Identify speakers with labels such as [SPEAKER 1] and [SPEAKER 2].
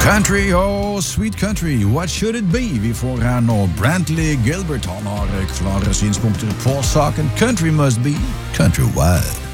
[SPEAKER 1] Country, oh sweet country, what should it be? Vi får her nå Brantley Gilbert. Han har klare synspunkter på saken. Country must be countrywide.